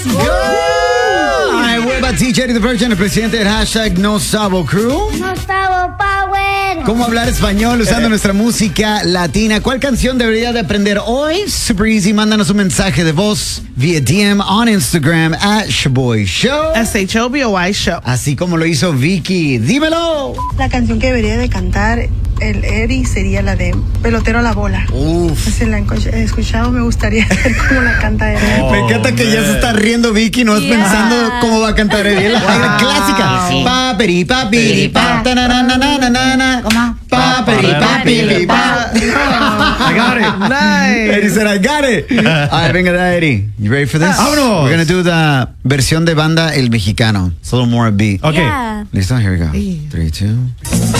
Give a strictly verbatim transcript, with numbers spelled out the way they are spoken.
Ay, hueva, T J the Virgin, el presidente del hashtag No Sabo Crew. No Sabo Power. ¿Cómo hablar español usando nuestra música latina? ¿Cuál canción debería de aprender hoy? Super easy, mándanos un mensaje de voz vía D M on Instagram at Shaboy Show. S H O B O Y Show. Así como lo hizo Vicky. ¡Dímelo! La canción que debería de cantar el Eri sería la de Pelotero a la bola. Uf. Si la he escuchado, me gustaría ver cómo la canta Eri. Oh, Me encanta que man. ya se está riendo Vicky, no es yeah. pensando cómo va a cantar Eri. La wow. clásica. Sí. Papiri, papiri, pa, ta, na, na, na, na, na, na. ¿Cómo? Papiri, papiri, pa. I got it. Nice. Eddie said, I got it. All right, venga, Eddie. You ready for this? Vámonos. We're going to do the versión de banda El Mexicano. It's a little more upbeat. Okay. Yeah. Listo? Here we go. Three, two.